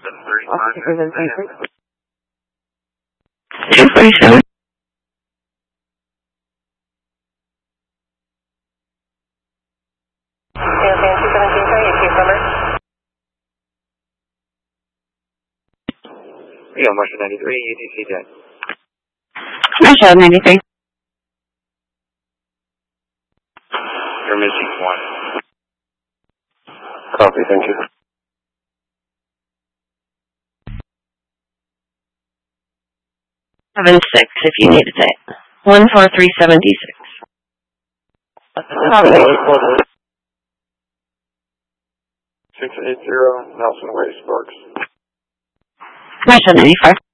247. Yeah, Marshall 93, UTC deck. Marshall 93. You're missing 1. Copy, thank you. 76 if you needed it. 14376. Copy. 680 Nelson Way, Sparks. Marshall 95.